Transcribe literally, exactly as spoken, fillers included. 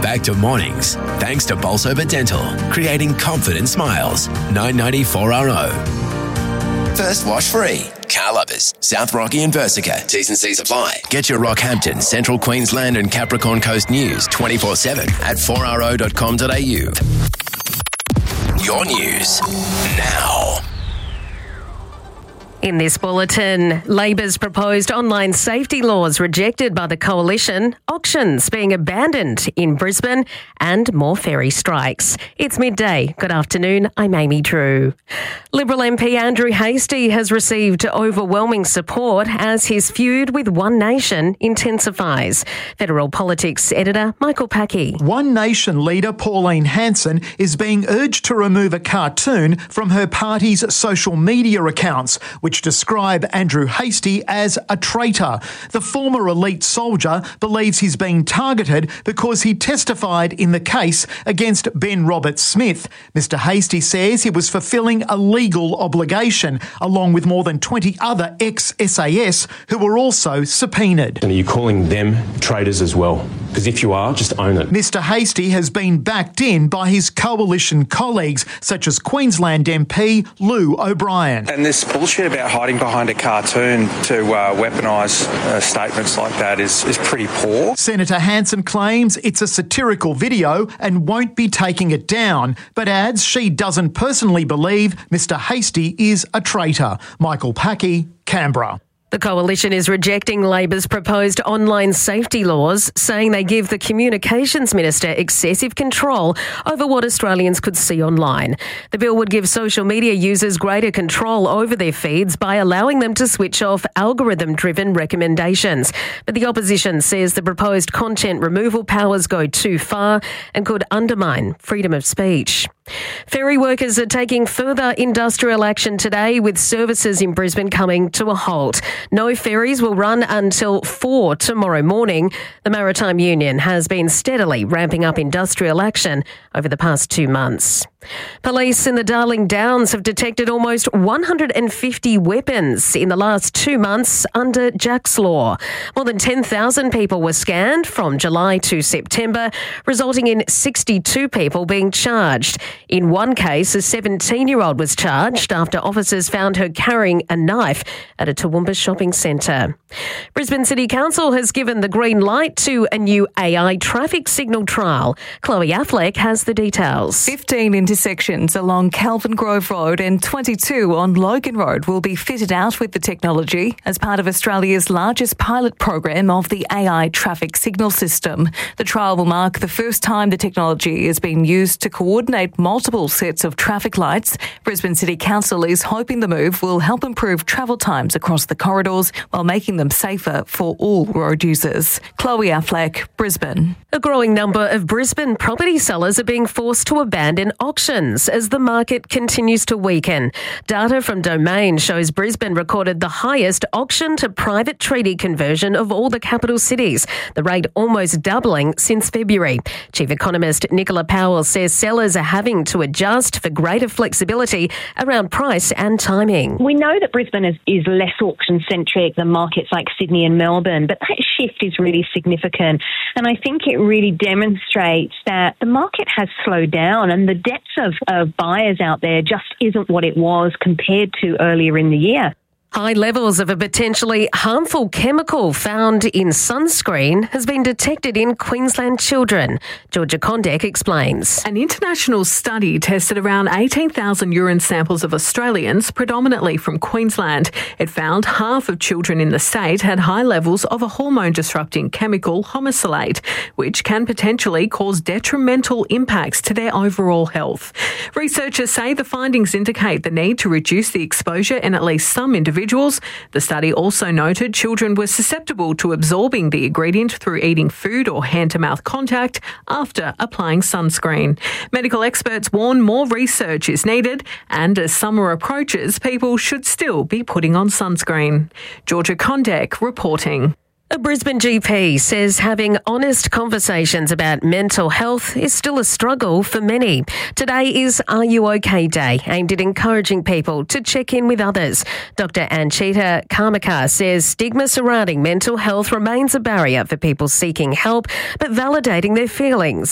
back to mornings. Thanks to Bolsover Dental, creating confident smiles. nine ninety-four R O. First wash free. Car lovers, South Rocky and Versica. T's and C's apply. Get your Rockhampton, Central Queensland and Capricorn Coast news twenty-four seven at four r o dot com dot a u. Your news now. In this bulletin, Labor's proposed online safety laws rejected by the Coalition, auctions being abandoned in Brisbane, and more ferry strikes. It's midday. Good afternoon. I'm Amy Drew. Liberal M P Andrew Hastie has received overwhelming support as his feud with One Nation intensifies. Federal Politics editor Michael Packey. One Nation leader Pauline Hanson is being urged to remove a cartoon from her party's social media accounts, which describe Andrew Hastie as a traitor. The former elite soldier believes he's being targeted because he testified in the case against Ben Roberts-Smith. Mister Hastie says he was fulfilling a legal obligation, along with more than twenty other ex-S A S who were also subpoenaed. And are you calling them traitors as well? Because if you are, just own it. Mister Hastie has been backed in by his coalition colleagues, such as Queensland M P Lou O'Brien. And this bullshit about hiding behind a cartoon to uh, weaponise uh, statements like that is, is pretty poor. Senator Hanson claims it's a satirical video and won't be taking it down, but adds she doesn't personally believe Mister Hastie is a traitor. Michael Packey, Canberra. The Coalition is rejecting Labor's proposed online safety laws, saying they give the Communications Minister excessive control over what Australians could see online. The bill would give social media users greater control over their feeds by allowing them to switch off algorithm-driven recommendations. But the opposition says the proposed content removal powers go too far and could undermine freedom of speech. Ferry workers are taking further industrial action today, with services in Brisbane coming to a halt. No ferries will run until four tomorrow morning. The Maritime Union has been steadily ramping up industrial action over the past two months. Police in the Darling Downs have detected almost one hundred fifty weapons in the last two months under Jack's Law. More than ten thousand people were scanned from July to September, resulting in sixty-two people being charged. In one case, a seventeen-year-old was charged after officers found her carrying a knife at a Toowoomba shopping centre. Brisbane City Council has given the green light to a new A I traffic signal trial. Chloe Affleck has the details. fifteen intersections along Kelvin Grove Road and twenty-two on Logan Road will be fitted out with the technology as part of Australia's largest pilot program of the A I traffic signal system. The trial will mark the first time the technology is being used to coordinate multiple sets of traffic lights. Brisbane City Council is hoping the move will help improve travel times across the corridors while making them safer for all road users. Chloe Affleck, Brisbane. A growing number of Brisbane property sellers are being forced to abandon auctions as the market continues to weaken. Data from Domain shows Brisbane recorded the highest auction to private treaty conversion of all the capital cities, the rate almost doubling since February. Chief economist Nicola Powell says sellers are having to adjust for greater flexibility around price and timing. We know that Brisbane is, is less auction-centric than markets like Sydney and Melbourne, but that shift is really significant. And I think it really demonstrates that the market has slowed down and the depth of, of buyers out there just isn't what it was compared to earlier in the year. High levels of a potentially harmful chemical found in sunscreen has been detected in Queensland children. Georgia Condek explains. An international study tested around eighteen thousand urine samples of Australians, predominantly from Queensland. It found half of children in the state had high levels of a hormone-disrupting chemical, homosalate, which can potentially cause detrimental impacts to their overall health. Researchers say the findings indicate the need to reduce the exposure in at least some individuals. The study also noted children were susceptible to absorbing the ingredient through eating food or hand-to-mouth contact after applying sunscreen. Medical experts warn more research is needed, and as summer approaches, people should still be putting on sunscreen. Georgia Condek reporting. A Brisbane G P says having honest conversations about mental health is still a struggle for many. Today is Are You OK Day, aimed at encouraging people to check in with others. Doctor Anchita Karmakar says stigma surrounding mental health remains a barrier for people seeking help, but validating their feelings